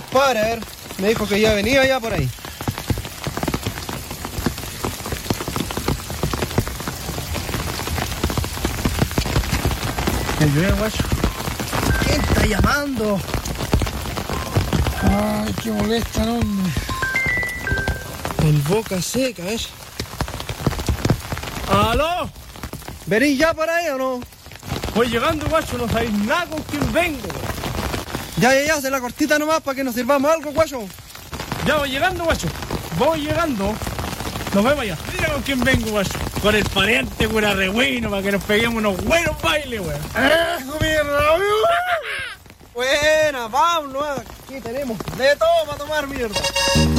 compadre, a ver. Me dijo que ya venía ya por ahí. ¿Me ayuda, guacho? ¿Quién está llamando? Ay, qué molesta, hombre. El boca seca, ¿ves? ¡Aló! ¿Venís ya por ahí o no? Voy llegando, guacho, no sabéis nada con quién vengo. Ya, hace la cortita nomás para que nos sirvamos algo, guacho. Ya voy llegando, guacho. Voy llegando. Nos vemos allá. Mira con quién vengo, guacho. Con el pariente cura re bueno para que nos peguemos unos buenos bailes, weón. ¡Eso, mierda! Buena, vámonos. Aquí tenemos de todo para tomar, mierda.